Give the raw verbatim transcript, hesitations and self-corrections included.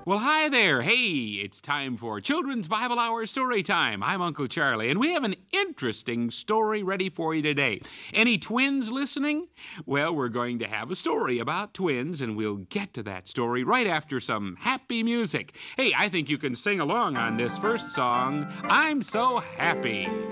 Well, hi there. Hey, it's time for Children's Bible Hour Story Time. I'm Uncle Charlie, and we have an interesting story ready for you today. Any twins listening? Well, we're going to have a story about twins, and we'll get to that story right after some happy music. Hey, I think you can sing along on this first song, I'm So Happy.